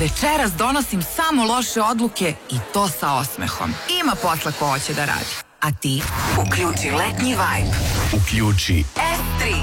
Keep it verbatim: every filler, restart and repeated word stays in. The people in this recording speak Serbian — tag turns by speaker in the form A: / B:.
A: večeras donosim samo loše odluke i to sa osmehom. Ima posla ko hoće da radi. A ti? Uključi letnji vibe.
B: Uključi
A: S tri.